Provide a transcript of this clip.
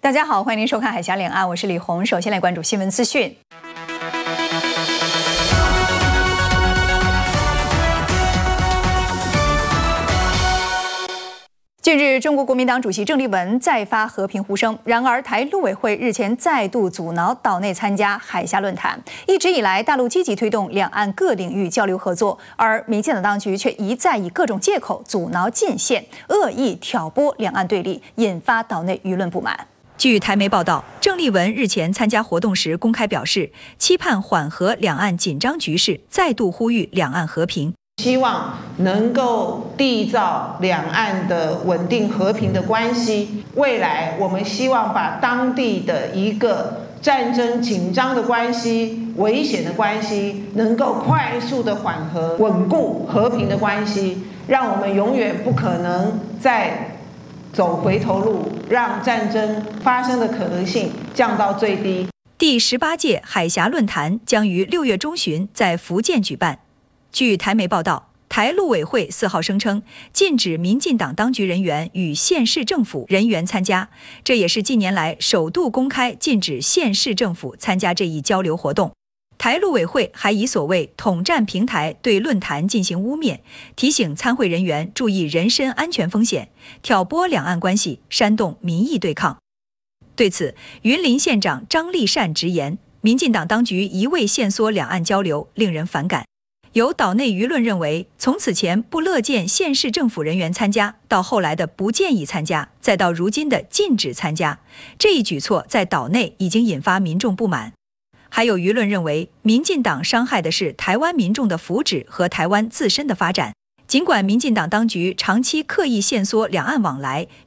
大家好，欢迎您收看《海峡两岸》，我是李红。首先来关注新闻资讯。近日，中国国民党主席郑丽文再发和平呼声。然而，台陆委会日前再度阻挠岛内参加海峡论坛。一直以来，大陆积极推动两岸各领域交流合作，而民进党当局却一再以各种借口阻挠进线，恶意挑拨两岸对立，引发岛内舆论不满。据台媒报道，郑丽文日前参加活动时公开表示，期盼缓和两岸紧张局势，再度呼吁两岸和平。 希望能够缔造两岸的稳定和平的关系。未来我们希望把当地的一个战争紧张的关系、危险的关系，能够快速的缓和、稳固和平的关系，让我们永远不可能再走回头路，让战争发生的可能性降到最低。 第18届海峡论坛将于6月中旬在福建举办。据台媒报道，台陆委会4号声称禁止民进党当局人员与县市政府人员参加，这也是近年来首度公开禁止县市政府参加这一交流活动。台陆委会还以所谓统战平台对论坛进行污蔑，提醒参会人员注意人身安全风险，挑拨两岸关系，煽动民意对抗。对此，云林县长张立善直言，民进党当局一味限缩两岸交流，令人反感。有岛内舆论认为，从此前不乐见县市政府人员参加，到后来的不建议参加，再到如今的禁止参加，这一举措在岛内已经引发民众不满。还有舆论认为，民进党伤害的是台湾民众的福祉和台湾自身的发展。尽管民进党当局长期刻意限缩两岸往来，